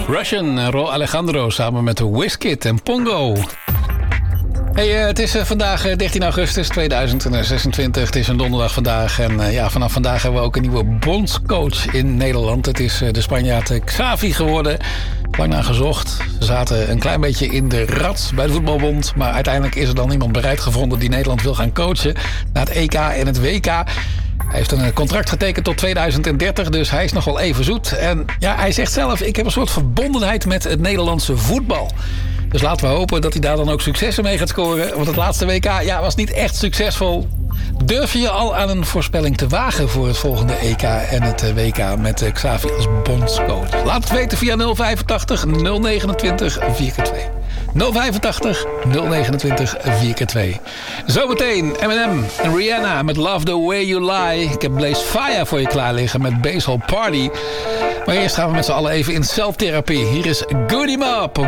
Russian, Ro Alejandro samen met Wizkid en Pongo. Hey, het is vandaag 13 augustus 2026. Het is een donderdag vandaag. En vanaf vandaag hebben we ook een nieuwe bondscoach in Nederland. Het is de Spanjaard Xavi geworden. Lang naar gezocht. Ze zaten een klein beetje in de rat bij de voetbalbond. Maar uiteindelijk is er dan iemand bereid gevonden die Nederland wil gaan coachen. Na het EK en het WK. Hij heeft een contract getekend tot 2030, dus hij is nog wel even zoet. En ja, hij zegt zelf, ik heb een soort verbondenheid met het Nederlandse voetbal. Dus laten we hopen dat hij daar dan ook successen mee gaat scoren. Want het laatste WK was niet echt succesvol. Durf je al aan een voorspelling te wagen voor het volgende EK en het WK met Xavi als bondscoach? Laat het weten via 085 029 4x2. 085 029 4x2. Zometeen Eminem en Rihanna met Love the Way You Lie. Ik heb Blaze Fire voor je klaar liggen met Basehall Party. Maar eerst gaan we met z'n allen even in zelftherapie. Hier is Goody Mob op